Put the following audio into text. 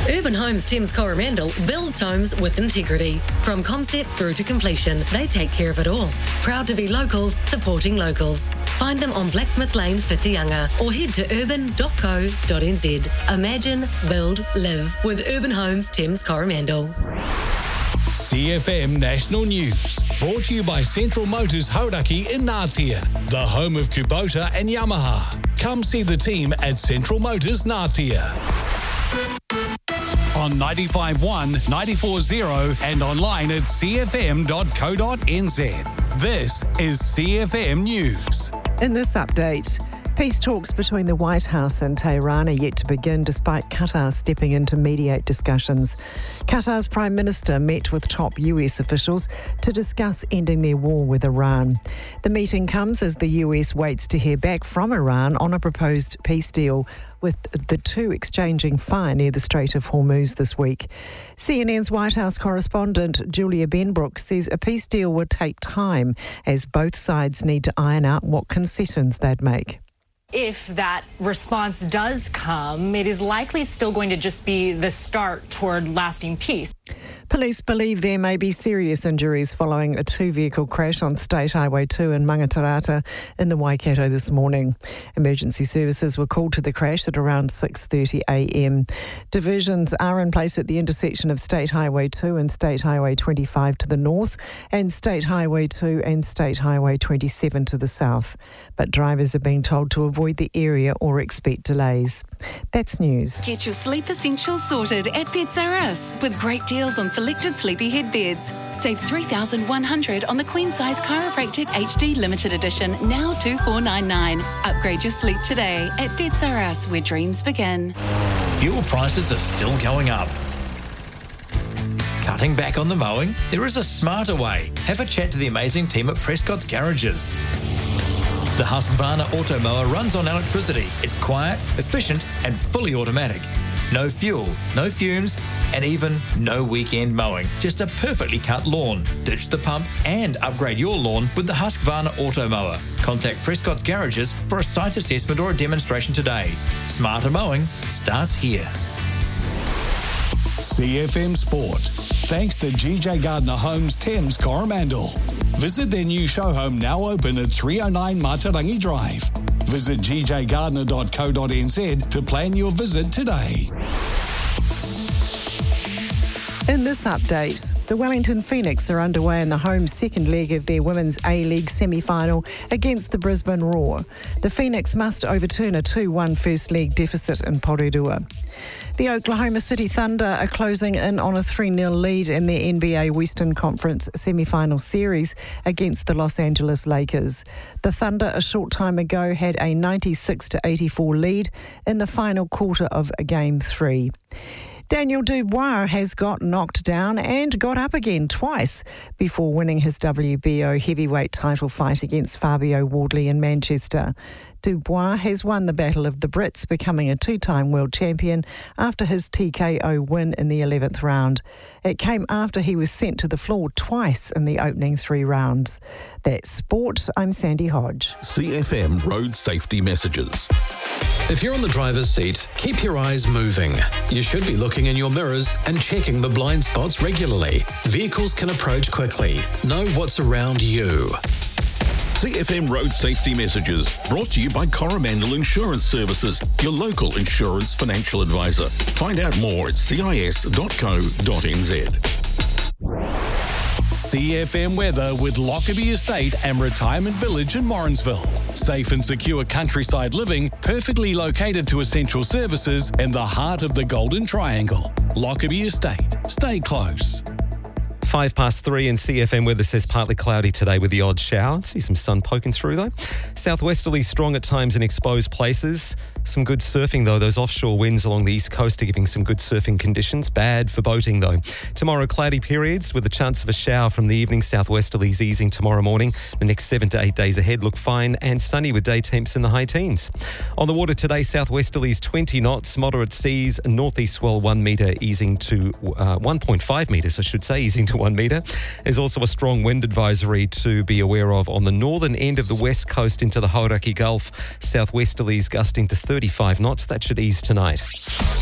Urban Homes Thames Coromandel builds homes with integrity. From concept through to completion, they take care of it all. Proud to be locals, supporting locals. Find them on Blacksmith Lane, Whitianga, or head to urban.co.nz. Imagine, build, live with Urban Homes Thames Coromandel. CFM National News, brought to you by Central Motors Hauraki in Ngātea, the home of Kubota and Yamaha. Come see the team at Central Motors Ngātea. On 95.1, 94.0 and online at cfm.co.nz. This is CFM News. In this update, peace talks between the White House and Tehran are yet to begin despite Qatar stepping in to mediate discussions. Qatar's Prime Minister met with top US officials to discuss ending their war with Iran. The meeting comes as the US waits to hear back from Iran on a proposed peace deal, with the two exchanging fire near the Strait of Hormuz this week. CNN's White House correspondent Julia Benbrook says a peace deal would take time as both sides need to iron out what concessions they'd make. If that response does come, it is likely still going to just be the start toward lasting peace. Police believe there may be serious injuries following a two-vehicle crash on State Highway 2 in Mangatarata in the Waikato this morning. Emergency services were called to the crash at around 6:30 a.m. Diversions are in place at the intersection of State Highway 2 and State Highway 25 to the north and State Highway 2 and State Highway 27 to the south. But drivers are being told to avoid the area or expect delays. That's news. Get your sleep essentials sorted at Beds R Us with great deals on selected sleepyhead beds. Save $3,100 on the queen size chiropractic HD limited edition, now $2,499. Upgrade your sleep today at Beds R Us, where dreams begin. Fuel prices are still going up. Cutting back on the mowing? There is a smarter way. Have a chat to the amazing team at Prescott's Garages. The Husqvarna Automower runs on electricity. It's quiet, efficient and fully automatic. No fuel, no fumes, and even no weekend mowing. Just a perfectly cut lawn. Ditch the pump and upgrade your lawn with the Husqvarna Automower. Contact Prescott's Garages for a site assessment or a demonstration today. Smarter mowing starts here. CFM Sport. Thanks to GJ Gardner Homes Thames Coromandel. Visit their new show home, now open at 309 Matarangi Drive. Visit gjgardner.co.nz to plan your visit today. In this update, the Wellington Phoenix are underway in the home second leg of their Women's A-League semi-final against the Brisbane Roar. The Phoenix must overturn a 2-1 first leg deficit in Porirua. The Oklahoma City Thunder are closing in on a 3-0 lead in their NBA Western Conference semi-final series against the Los Angeles Lakers. The Thunder a short time ago had a 96-84 lead in the final quarter of Game 3. Daniel Dubois has got knocked down and got up again twice before winning his WBO heavyweight title fight against Fabio Wardley in Manchester. Dubois has won the Battle of the Brits, becoming a two-time world champion after his TKO win in the 11th round. It came after he was sent to the floor twice in the opening 3 rounds. That's sport. I'm Sandy Hodge. CFM Road Safety Messages. If you're on the driver's seat, keep your eyes moving. You should be looking in your mirrors and checking the blind spots regularly. Vehicles can approach quickly. Know what's around you. CFM Road Safety Messages, brought to you by Coromandel Insurance Services, your local insurance financial advisor. Find out more at cis.co.nz. CFM weather with Lockerbie Estate and Retirement Village in Morrinsville. Safe and secure countryside living, perfectly located to essential services in the heart of the Golden Triangle. Lockerbie Estate. Stay close. 3:05 in CFM weather says partly cloudy today with the odd shower. See some sun poking through though. Southwesterly strong at times in exposed places. Some good surfing though. Those offshore winds along the east coast are giving some good surfing conditions. Bad for boating though. Tomorrow cloudy periods with a chance of a shower from the evening. Southwesterlies easing tomorrow morning. The next 7 to 8 days ahead look fine and sunny with day temps in the high teens. On the water today, southwesterlies 20 knots, moderate seas, northeast swell 1 metre easing to 1.5 metres, I should say, easing to 1 metre. There's also a strong wind advisory to be aware of on the northern end of the west coast into the Hauraki Gulf. Southwesterlies gusting to 35 knots. That should ease tonight.